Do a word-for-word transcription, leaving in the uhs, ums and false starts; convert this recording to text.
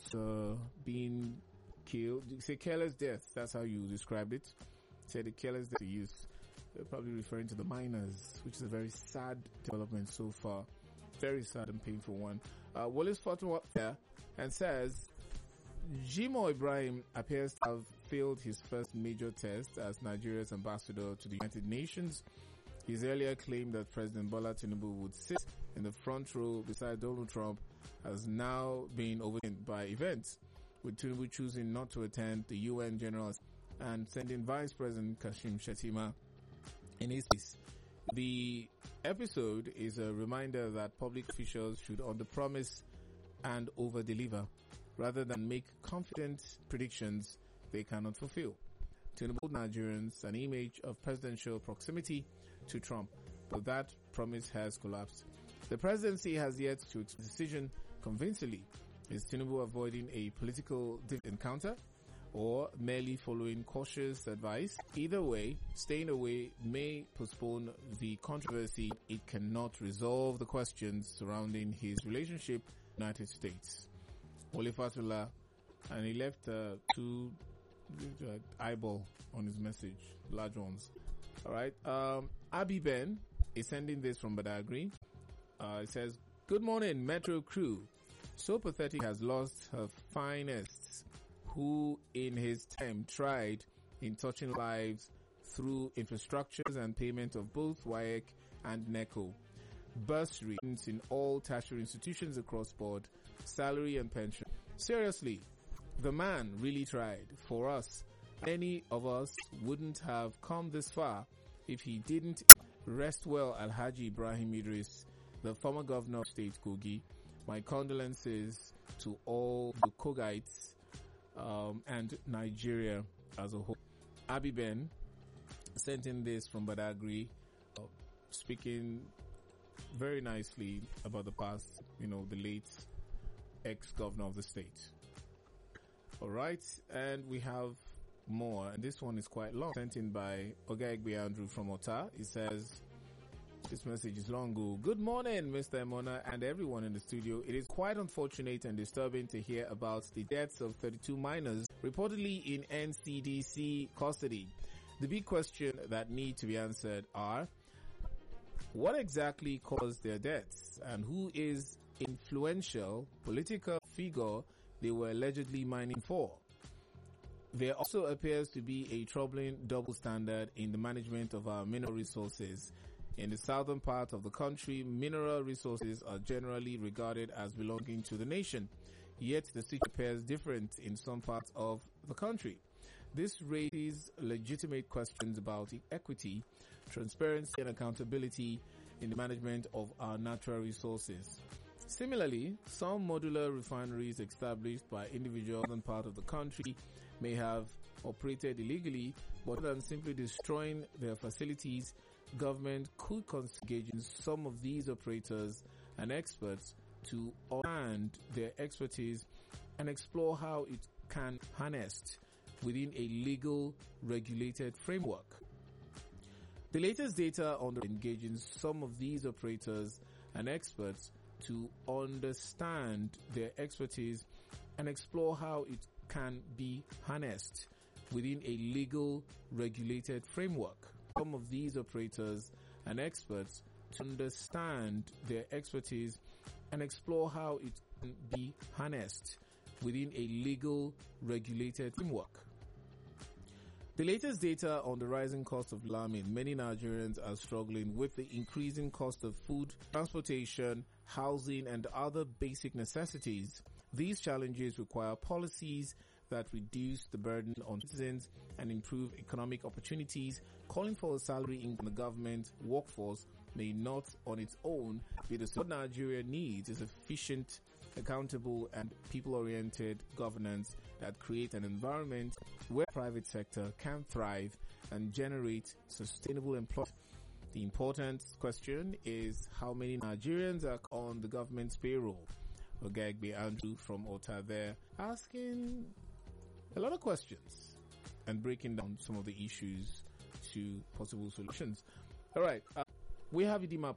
uh, being killed. You say careless death. That's how you described it. Say the careless death you use. They're probably referring to the miners, which is a very sad development so far. Very sad and painful one. Uh, Wallace Fatwa up there and says, Jimo Ibrahim appears to have failed his first major test as Nigeria's ambassador to the United Nations. His earlier claim that President Bola Tinubu would sit in the front row beside Donald Trump has now been overtaken by events, with Tinubu choosing not to attend the U N General and sending Vice President Kashim Shettima in his place. The episode is a reminder that public officials should underpromise and overdeliver rather than make confident predictions they cannot fulfill. To enable Nigerians an image of presidential proximity to Trump, but that promise has collapsed. The presidency has yet to express a decision convincingly. Is Tinubu avoiding a political encounter or merely following cautious advice? Either way, staying away may postpone the controversy. It cannot resolve the questions surrounding his relationship with the United States. Wole Fatula, and he left uh, two uh, eyeball on his message, large ones. All right. Um, Abi Ben is sending this from Badagry. Uh, it says, "Good morning, Metro crew. So pathetic has lost her finest, who in his time tried in touching lives through infrastructures and payment of both W A E C and NECO, bursary in all tertiary institutions across board, salary and pension. Seriously, the man really tried. For us, any of us wouldn't have come this far if he didn't. Rest well, Alhaji Ibrahim Idris, the former governor of State Kogi. My condolences to all the Kogites um, and Nigeria as a whole." Abi Ben sent in this from Badagry, uh, speaking very nicely about the past, you know, the late ex-governor of the state. All right, and we have more, and this one is quite long, sent in by Ogaigbe Andrew from Ota. He says, this message is long ago. "Good morning, Mister Emona and everyone in the studio. It is quite unfortunate and disturbing to hear about the deaths of thirty-two minors reportedly in N C D C custody. The big question that need to be answered are, what exactly caused their deaths and who is influential political figure they were allegedly mining for? There also appears to be a troubling double standard in the management of our mineral resources. In the southern part of the country, mineral resources are generally regarded as belonging to the nation, yet the situation appears different in some parts of the country. This raises legitimate questions about equity, transparency and accountability in the management of our natural resources. Similarly, some modular refineries established by individuals in part of the country may have operated illegally, but rather than simply destroying their facilities, government could engage in some of these operators and experts to understand their expertise and explore how it can be harnessed within a legal, regulated framework. The latest data on the engaging some of these operators and experts to understand their expertise and explore how it can be harnessed within a legal, regulated framework. Some of these operators and experts to understand their expertise and explore how it can be harnessed within a legal, regulated framework. The latest data on the rising cost of alarming, many Nigerians are struggling with the increasing cost of food, transportation, housing, and other basic necessities. These challenges require policies that reduce the burden on citizens and improve economic opportunities. Calling for a salary in the government workforce may not on its own be the solution. What Nigeria needs is efficient, accountable, and people-oriented governance that create an environment where the private sector can thrive and generate sustainable employment. The important question is how many Nigerians are on the government's payroll. Ogagbe Andrew from Ota there asking a lot of questions and breaking down some of the issues to possible solutions. All right, uh, we have Idima